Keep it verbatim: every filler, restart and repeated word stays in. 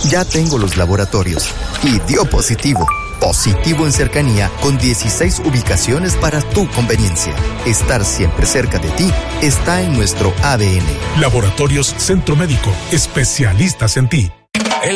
Ya tengo los laboratorios y dio positivo. Positivo en cercanía con dieciséis ubicaciones para tu conveniencia. Estar siempre cerca de ti está en nuestro A D N. Laboratorios Centro Médico, especialistas en ti.